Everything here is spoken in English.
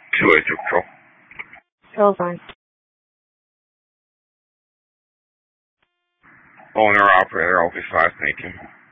282 Control. Telephone. Owner operator, Office 5, thank you.